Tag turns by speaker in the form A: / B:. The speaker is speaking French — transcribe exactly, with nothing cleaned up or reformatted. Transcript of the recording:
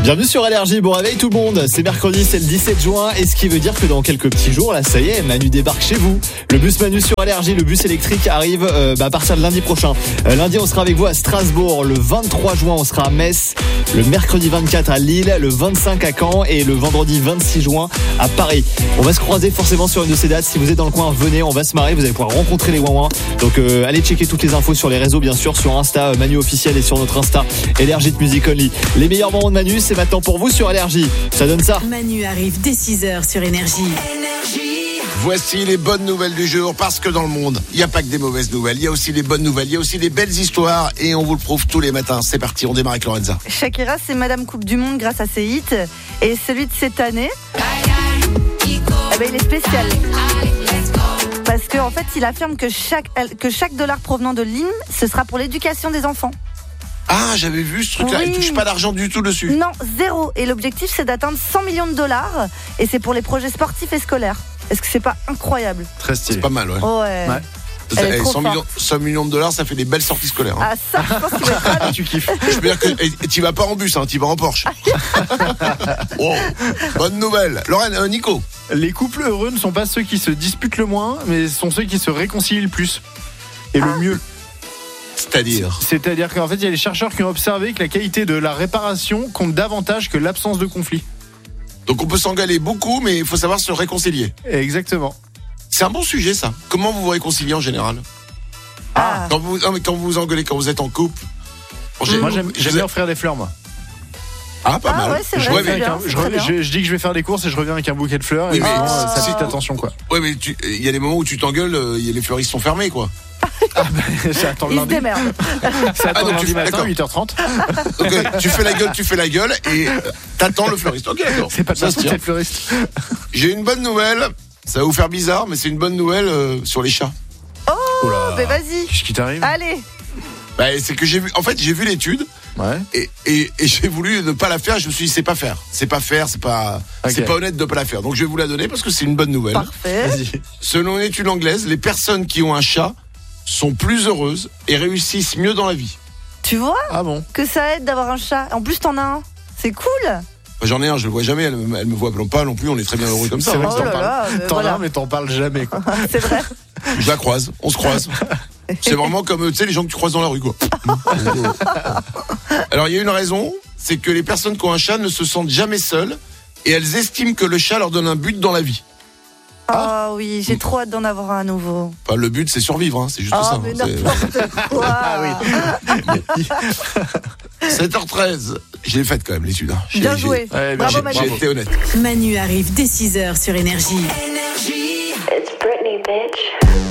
A: Bienvenue sur Allergie, bon réveil tout le monde. C'est mercredi, c'est le dix-sept juin, et ce qui veut dire que dans quelques petits jours, là ça y est, Manu débarque chez vous. Le bus Manu sur Allergie, le bus électrique arrive euh, bah, à partir de lundi prochain. Euh, lundi on sera avec vous à Strasbourg, le vingt-trois juin on sera à Metz, le mercredi vingt-quatre à Lille, le vingt-cinq à Caen et le vendredi vingt-six juin à Paris. On va se croiser forcément sur une de ces dates. Si vous êtes dans le coin, venez, on va se marrer, vous allez pouvoir rencontrer les ouin-ouin. Donc euh, allez checker toutes les infos sur les réseaux, bien sûr, sur Insta, euh, Manu officiel, et sur notre Insta, Allergie de Music Only. Les meilleurs moments de Manu, c'est maintenant pour vous sur Allergie. Ça donne ça.
B: Manu arrive dès six heures sur Énergie.
C: Voici les bonnes nouvelles du jour, parce que dans le monde, il n'y a pas que des mauvaises nouvelles, il y a aussi des bonnes nouvelles, il y a aussi des belles histoires, et on vous le prouve tous les matins. C'est parti, on démarre avec Lorenza.
D: Shakira, c'est Madame Coupe du Monde grâce à ses hits, et celui de cette année, eh ben, il est spécial. Parce qu'en en fait, il affirme que chaque, que chaque dollar provenant de l'hymne, ce sera pour l'éducation des enfants.
C: Ah, j'avais vu ce truc-là,
D: Oui.
C: il touche pas d'argent du tout dessus.
D: Non, zéro. Et l'objectif, c'est d'atteindre cent millions de dollars, et c'est pour les projets sportifs et scolaires. Est-ce que c'est pas incroyable?
A: Très stylé.
C: C'est pas mal, ouais.
D: Oh ouais.
A: Ouais.
C: Ça,
D: Elle est
C: eh,
D: trop
C: cent, millions,
D: forte.
C: cent millions de dollars, ça fait des belles sorties scolaires. Hein.
D: Ah ça, je pense qu'il va être fan.
A: Tu kiffes.
C: Je veux dire que et, et tu vas pas en bus, hein, tu vas en Porsche. Wow. Bonne nouvelle. Lorraine, euh, Nico.
E: Les couples heureux ne sont pas ceux qui se disputent le moins, mais sont ceux qui se réconcilient le plus. Et le mieux.
C: C'est-à-dire
E: C'est-à-dire qu'en fait, il y a les chercheurs qui ont observé que la qualité de la réparation compte davantage que l'absence de conflit.
C: Donc on peut s'engueuler beaucoup, mais il faut savoir se réconcilier.
E: Exactement.
C: C'est un bon sujet, ça. Comment vous vous réconciliez en général?
D: Ah.
C: Quand vous, non, mais quand vous vous engueulez, quand vous êtes en couple. en gé-
E: Moi, j'aime,
C: vous
E: j'aime
C: êtes-
E: bien offrir des fleurs, moi.
C: Ah, pas
D: Ah
C: mal.
D: ouais, c'est
E: Je
D: vrai,
E: reviens
D: c'est
E: avec
D: bien,
E: un-
D: c'est
E: je,
D: très
E: reviens-
D: bien.
E: je- je dis que je vais faire des courses et je reviens avec un bouquet de fleurs.
C: Oui,
E: et
C: mais
E: bon,
D: si-
E: ça
C: si-
E: pique l'attention, quoi.
C: Ouais, mais tu- il y a des moments où tu t'engueules, euh, y a- les fleuristes sont fermés, quoi.
E: Ah, bah, ça attend le
D: Il se
E: lundi.
D: démerde.
E: Ça attend
C: Ah, donc
E: le
C: tu
E: lundi
C: fais-
E: matin,
C: d'accord.
E: huit heures trente.
C: Donc, euh, tu fais la gueule, tu fais la gueule, et euh, t'attends le fleuriste. Ok, d'accord.
E: C'est pas de
C: Ça
E: ma
C: se
E: faute,
C: tient.
E: cette fleuriste.
C: J'ai une bonne nouvelle. Ça va vous faire bizarre, mais c'est une bonne nouvelle euh, sur les chats.
D: Oh, ben vas-y.
E: Qu'est-ce qui t'arrive?
D: Allez.
C: Bah, c'est que j'ai vu. En fait, j'ai vu l'étude.
E: Ouais.
C: Et, et, et j'ai voulu ne pas la faire. Je me suis dit, c'est pas faire. C'est pas faire, c'est pas,
E: Ok.
C: c'est pas honnête de pas la faire. Donc je vais vous la donner parce que c'est une bonne nouvelle.
D: Parfait.
E: Vas-y.
C: Selon une étude anglaise, les personnes qui ont un chat sont plus heureuses et réussissent mieux dans la vie.
D: Tu vois
E: Ah bon?
D: que ça aide d'avoir un chat. En plus, t'en as un. C'est cool.
C: Enfin, j'en ai un, je le vois jamais. Elle, me- elle me voit pas non plus. On est très bien heureux comme ça.
E: C'est vrai
C: hein.
E: que
D: Oh
E: t'en
D: là là,
E: parles.
D: mais
E: T'en
D: voilà.
E: as, mais t'en parles jamais, quoi.
D: C'est vrai.
C: Je la croise, on se croise. C'est vraiment comme, tu sais, les gens que tu croises dans la rue, quoi. Alors, il y a une raison, c'est que les personnes qui ont un chat ne se sentent jamais seules et elles estiment que le chat leur donne un but dans la vie.
D: Ah oui, j'ai trop hâte d'en avoir un nouveau.
C: Enfin, le but, c'est survivre, hein, c'est juste
D: Ah,
C: ça.
D: mais
C: hein, c'est-
D: n'importe quoi.
C: sept heures treize. Je l'ai faite quand même, l'étude. hein. J'ai-
D: Bien
C: j'ai-
D: joué.
E: Ouais,
D: Bravo,
C: J'ai
D: Manu.
C: j'ai été honnête.
B: Manu arrive dès six heures sur Énergie.
F: It's Britney, bitch.